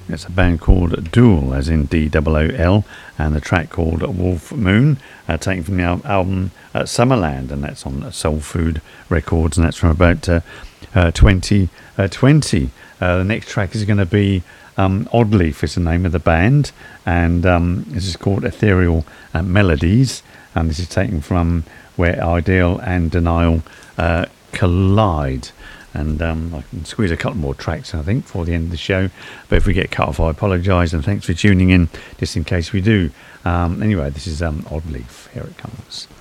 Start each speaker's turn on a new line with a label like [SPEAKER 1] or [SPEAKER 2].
[SPEAKER 1] It's a band called Duel, as in DOOL, and the track called Wolf Moon, taken from the album Summerland, and that's on Soul Food Records, and that's from about 2020. The next track is going to be Oddleaf is the name of the band, and this is called Ethereal Melodies, and this is taken from Where Ideal and Denial Collide. And I can squeeze a couple more tracks, I think, for the end of the show. But if we get cut off, I apologise, and thanks for tuning in, just in case we do. Anyway, this is Oddleaf. Here it comes.